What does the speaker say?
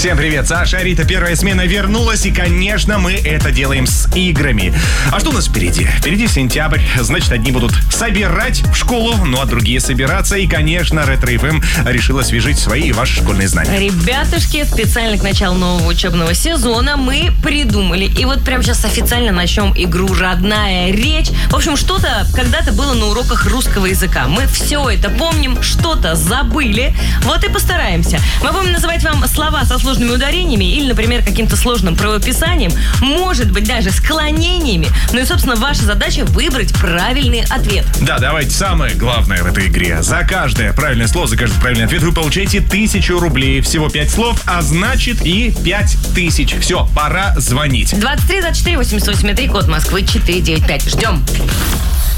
Всем привет, Саша, Рита, первая смена вернулась, и, конечно, мы это делаем с играми. А что у нас впереди? Впереди сентябрь, значит, одни будут собирать в школу, ну а другие собираться, и, конечно, Ретро-ФМ решила освежить свои и ваши школьные знания. Ребятушки, специально к началу нового учебного сезона мы придумали, и вот прямо сейчас официально начнем игру «Родная речь». В общем, что-то когда-то было на уроках русского языка. Мы все это помним, что-то забыли, вот и постараемся. Мы будем называть вам слова со сложными ударениями или, например, каким-то сложным правописанием, может быть, даже склонениями. Ну и, собственно, ваша задача выбрать правильный ответ. Да, давайте, самое главное в этой игре. За каждое правильное слово, за каждый правильный ответ вы получаете 1000 рублей. Всего 5 слов, а значит и 5000. Все, пора звонить. 23 24 88 3, код Москвы 495. Ждем.